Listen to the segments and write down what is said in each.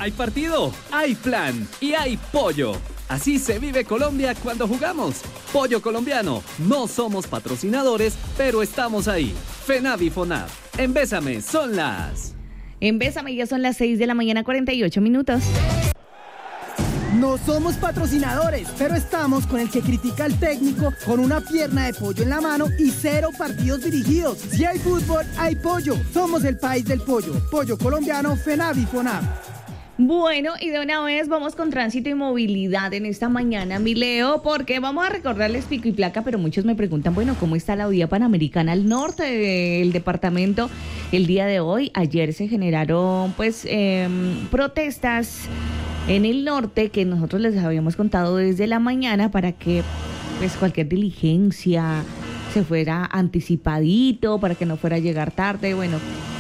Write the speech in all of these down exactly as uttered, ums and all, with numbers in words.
hay partido, hay plan y hay pollo. Así se vive Colombia cuando jugamos. Pollo colombiano. No somos patrocinadores, pero estamos ahí. FENAV y FONAV. En Bésame son las... En Bésame ya son las seis de la mañana, cuarenta y ocho minutos. No somos patrocinadores, pero estamos con el que critica al técnico con una pierna de pollo en la mano y cero partidos dirigidos. Si hay fútbol, hay pollo. Somos el país del pollo. Pollo colombiano, FENAV y FONAV. Bueno, y de una vez vamos con tránsito y movilidad en esta mañana, mi Leo, porque vamos a recordarles pico y placa, pero muchos me preguntan, bueno, ¿cómo está la vía panamericana al norte del departamento el día de hoy? Ayer se generaron, pues, eh, protestas en el norte que nosotros les habíamos contado desde la mañana para que, pues, cualquier diligencia se fuera anticipadito, para que no fuera a llegar tarde, bueno...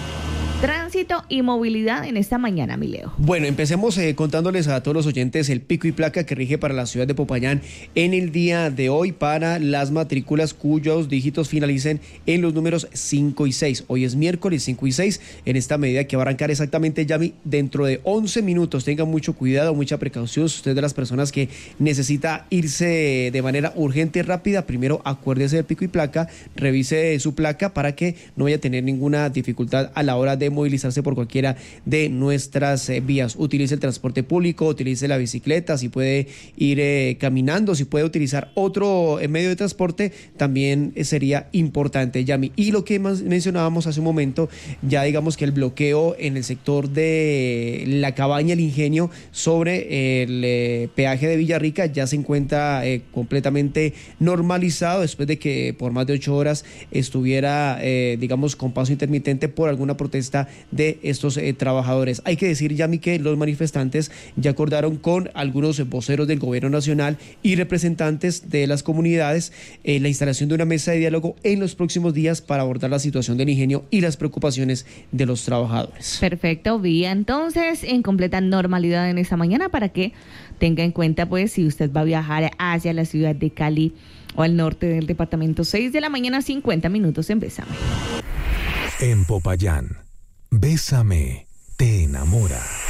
Tránsito y movilidad en esta mañana, mi Leo. Bueno, empecemos eh, contándoles a todos los oyentes el pico y placa que rige para la ciudad de Popayán en el día de hoy para las matrículas cuyos dígitos finalicen en los números cinco y seis. Hoy es miércoles cinco y seis, en esta medida que va a arrancar exactamente, Yami, dentro de once minutos. Tengan mucho cuidado, mucha precaución. Si usted es de las personas que necesita irse de manera urgente y rápida, primero acuérdese del pico y placa, revise su placa para que no vaya a tener ninguna dificultad a la hora de movilizarse por cualquiera de nuestras eh, vías. Utilice el transporte público, utilice la bicicleta, si puede ir eh, caminando, si puede utilizar otro eh, medio de transporte, también eh, sería importante, Yami. Y lo que más mencionábamos hace un momento, ya digamos que el bloqueo en el sector de la Cabaña, el Ingenio, sobre el eh, peaje de Villarrica ya se encuentra eh, completamente normalizado después de que por más de ocho horas estuviera, eh, digamos, con paso intermitente por alguna protesta de estos eh, trabajadores. Hay que decir, Yami, que los manifestantes ya acordaron con algunos voceros del gobierno nacional y representantes de las comunidades eh, la instalación de una mesa de diálogo en los próximos días para abordar la situación del ingenio y las preocupaciones de los trabajadores. Perfecto, vía entonces en completa normalidad en esta mañana para que tenga en cuenta, pues, si usted va a viajar hacia la ciudad de Cali o al norte del departamento. Seis de la mañana, cincuenta minutos en Bésame. En Popayán, Bésame te enamora.